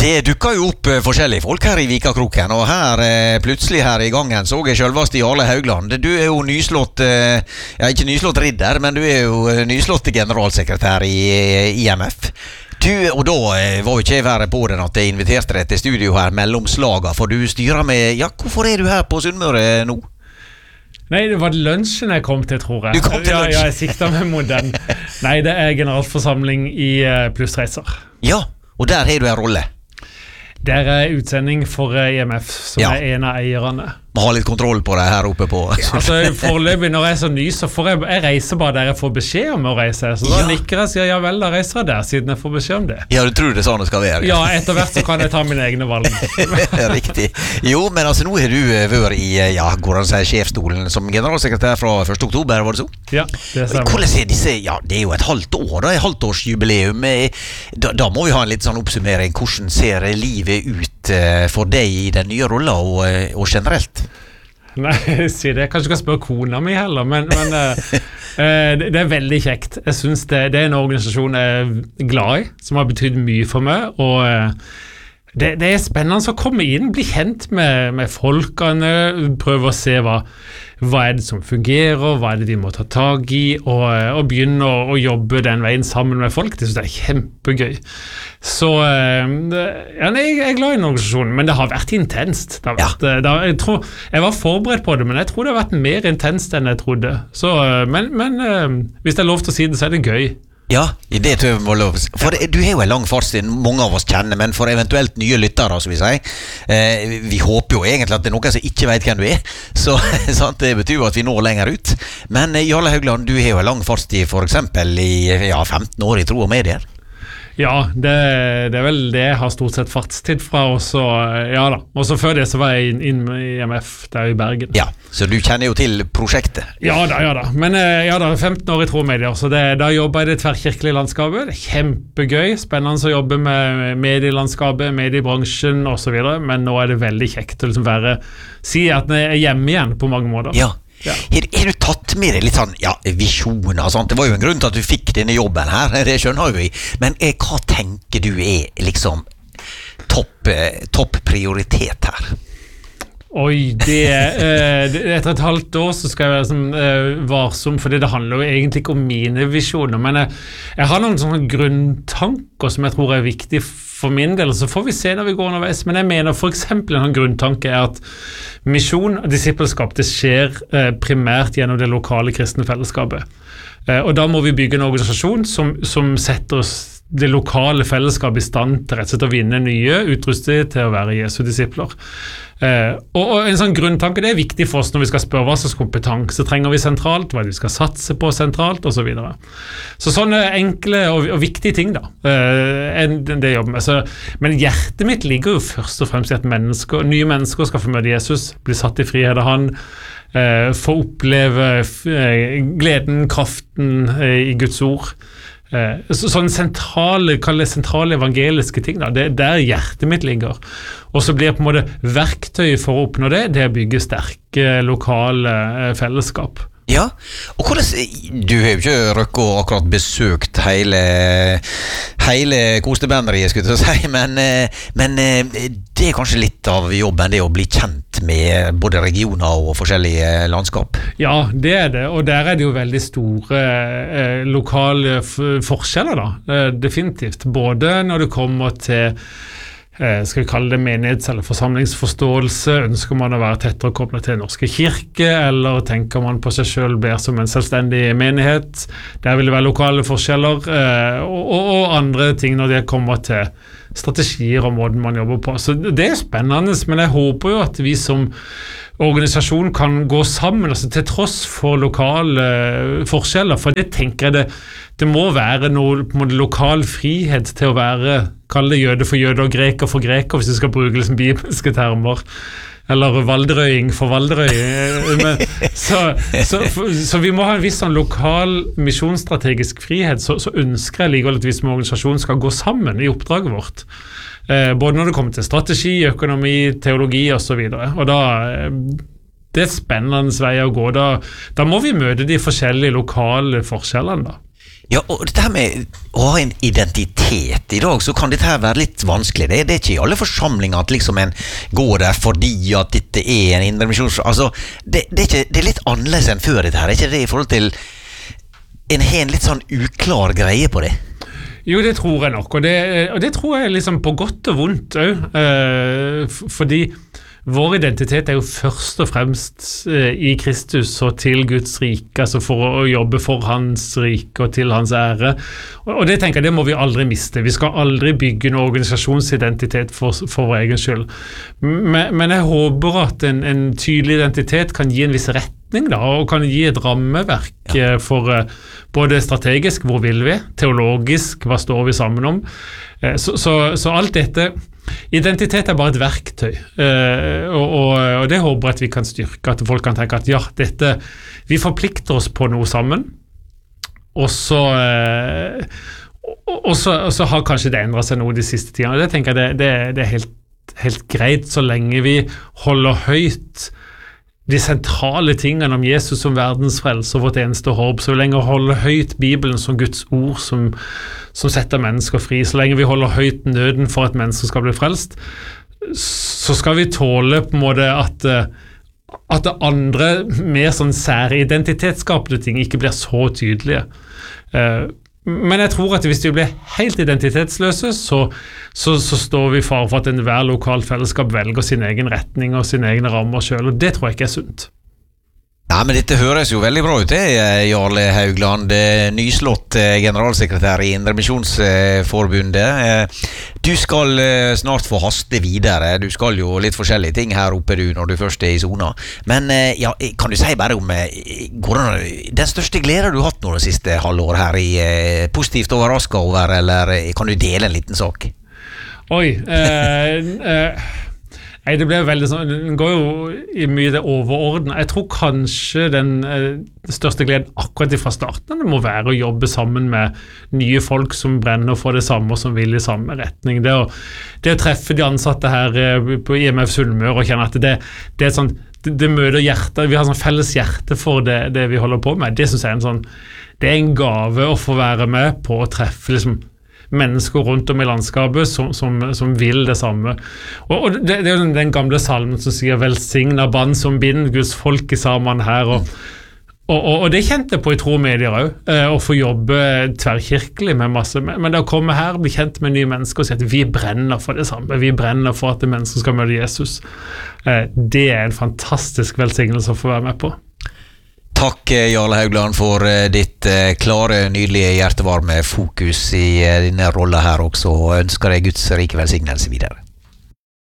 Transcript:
Det dukker jo opp forskjellige folk her i Vikakroken, og her plutselig her i gangen så jeg selveste Jarle Haugland. Du jo nyslått, ja ikke nyslått ridder, men du jo nyslått generalsekretær i IMF. Og da var jo ikke jeg være på den at jeg inviterte deg til studio her mellom slaga, for du styrer med, ja hvorfor du her på Sunnmøre nå? Nei, det var lunsjen jeg kom til, tror jeg. Du kom til lunsjen? Ja, jeg siktet meg mot den. Nei, det generalforsamling i Plussreiser. Ja, og der har du en rolle. Der utsending for IMF, som en av eierne. Må ha litt kontroll på det her oppe på. Altså, foreløpig når jeg så ny, så får jeg reiser bare der jeg får beskjed om å reise. Så da nikker jeg og sier, ja vel, da reiser jeg der, siden jeg får beskjed om det. Ja, du tror det sånn det skal være? Ja, etter hvert så kan jeg ta mine egne valg. Riktig. Jo, men altså, nå har du vært i, ja, går han å si, sjefstolen som generalsekretær fra 1. oktober, var det så? Ja, det stemmer. Hvordan disse, ja, det jo et halvt år, da, et halvtårsjubileum. Da må vi ha en litt sånn oppsummering. Hvordan ser livet ut for deg i den nye rollen og generelt? Nei, si det. Jeg kanskje skal spørre kona mi heller, men det veldig kjekt. Jeg synes det en organisasjon jeg glad i, som har betydd mye for meg, og det spennende å komme inn, bli kjent med folkene, prøve å se hva det som fungerer, hva det vi må ta tag i, og begynne å jobbe den veien sammen med folk. Det synes jeg kjempegøy. Så ja, jeg er glad i en organisasjon, men det har vært intenst. Jeg tror, jeg var forberedt på det, men jeg tror det har vært mer intenst enn jeg trodde. Så, men hvis det er lov til å si det, så er det gøy. Ja, det tror jeg må lov. For du har jo en lang fartstid, mange av oss kjenner, men for eventuelt nye lyttere, som vi sier, vi håper jo egentlig at det er noen som ikke vet hvem du så sant, det betyr jo at vi når lenger ut. Men Jarle Haugland, du har jo en lang fartstid for eksempel i 15 år i tro og medier. Ja, det er vel det jeg har stort sett fartstid fra, og så, ja da. Og så før det så var jeg inn i IMF, der i Bergen. Ja, så du kjenner jo til prosjektet. Ja da. Men ja da, 15 år i Tromedier, så da jobber jeg i det tverrkirkelige landskapet. Det er kjempegøy, spennende å jobbe med medielandskapet, mediebransjen og så videre, men nå er det veldig kjekt å liksom si at jeg er hjemme igjen på mange måter. Ja. Har du tatt med deg litt sånn, visjoner og sånt? Det var jo en grunn til at du fikk denne jobben her, det skjønner vi. Men hva tenker du liksom topp prioritet her? Oi, etter et halvt år så skal jeg være sånn varsom, fordi det handler jo egentlig ikke om mine visjoner, men jeg har noen sånne grunntanker som jeg tror er viktig for min del, så får vi se når vi går underveis. Men jeg mener for eksempel en grunntanke er at misjon og disippelskap det skjer primært gjennom det lokale kristne fellesskapet. Og da må vi bygge en organisasjon som setter oss det lokale fellesskapet i stand til rett og slett å vinne nye, utrustet til å være Jesu disipler. Og en sånn grunntanke, det er viktig for oss når vi skal spørre hva slags kompetanse trenger vi sentralt, hva vi skal satse på sentralt, og så videre. Så sånne enkle og viktige ting da, det jobber med. Men hjertet mitt ligger jo først og fremst i at nye mennesker skal få møte Jesus, bli satt i frihet av han, få oppleve gleden, kraften i Guds ord. Sånne sentrale evangeliske ting da, det er der hjertet mitt ligger, og så blir på en måte verktøy for å oppnå det å bygge sterke lokale fellesskap. Ja, og hvordan, du har jo ikke røkket og akkurat besøkt hele kostebenderiet, skulle jeg si, men det er kanskje litt av jobben, det å bli kjent med både regioner og forskjellige landskap. Ja, det er det, og der er det jo veldig store lokale forskjeller da, definitivt. Både når det kommer til skal vi kalle det menighets- eller forsamlingsforståelse, ønsker man å være tettere koblet til Norske kirke, eller tenker man på seg selv mer som en selvstendig menighet, der vil det være lokale forskjeller, og andre ting når det kommer til strategier og måten man jobber på. Så det er spennende, men jeg håper jo at vi som organisasjon kan gå sammen, altså til tross for lokale forskjeller, for det tenker jeg det må være noe på en måte lokal frihet til å være, kall det jøde for jøde og greker for greker, hvis du skal bruke liksom bibelske termer, eller valderøying for valderøy. Så vi må ha en viss sånn lokal misjonsstrategisk frihet, så ønsker jeg likevel at vi som organisasjon skal gå sammen i oppdraget vårt. Både når det kommer til strategi, økonomi, teologi og så videre. Og da det er spennende vei å gå. Da må vi møte de forskjellige lokale forskjellene da. Ja, og dette her med å ha en identitet I dag, så kan dette her være litt vanskelig. Det er ikke I alle forsamlinger at liksom en går der fordi at dette en indremisjons... Altså, det litt annerledes enn før dette her. Ikke det I forhold til en har en litt sånn uklar greie på det? Jo, det tror jeg nok, og det tror jeg liksom på godt og vondt også, fordi vår identitet jo først og fremst I Kristus og til Guds rike, altså for å jobbe for hans rike og til hans ære. Og det tenker jeg, det må vi aldri miste. Vi skal aldri bygge en organisasjonsidentitet for vår egen skyld. Men jeg håper at en tydelig identitet kan gi en viss retning da, og kan gi et rammeverk for både strategisk, hvor vil vi, teologisk, hva står vi sammen om. Så alt dette, identitet bare et verktøy, og det håper jeg at vi kan styrke, at folk kan tenke at ja, vi forplikter oss på noe sammen, og så har kanskje det endret seg noe de siste tidene, og det tenker jeg det helt greit, så lenge vi holder høyt de sentrale tingene om Jesus som verdens frelse og vårt eneste håp, så lenge vi holder høyt Bibelen som Guds ord som setter mennesker fri, så lenge vi holder høyt nøden for at mennesker skal bli frelst, så skal vi tåle på en måte at det andre mer sånn sære identitetsskapende ting ikke blir så tydelige. Men jeg tror at hvis vi blir helt identitetsløse, så står vi for at enhver lokal fellesskap velger sin egen retning og sine egne rammer selv, og det tror jeg ikke sunt. Ja, men dette høres jo veldig bra ut, Jarle Haugland, nyslått generalsekretær I Indremisjonsforbundet. Du skal snart få haste videre. Du skal jo litt forskjellige ting her oppe du, når du først I zona. Men ja, kan du si bare om den største glede du har hatt nå det siste halvår her, positivt overrasket over, eller kan du dele en liten sak? Oi, Nei, det ble veldig sånn, den går jo I mye det overordnet. Jeg tror kanskje den største gleden akkurat fra starten det må være å jobbe sammen med nye folk som brenner for det samme og som vil I samme retning. Det å treffe de ansatte her på IMF Sunnmøre og kjenne at det sånn, det møter hjertet, vi har sånn felles hjerte for det vi holder på med. Det synes jeg det en gave å få være med på å treffe liksom mennesker rundt om I landskapet som vil det samme. Og det jo den gamle salmen som sier velsigna band som bind Guds folk sammen her, og det kjente jeg på I tro medier også, å få jobbe tverrkirkelig med masse, men det å komme her, bli kjent med nye mennesker og si at vi brenner for det samme, vi brenner for at mennesker skal møte Jesus. Det en fantastisk velsignelse å få være med på. Takk Jarle Haugland for ditt klare, nydelige, hjertevarme fokus I denne rollen her også, og ønsker deg Guds rike velsignelse videre.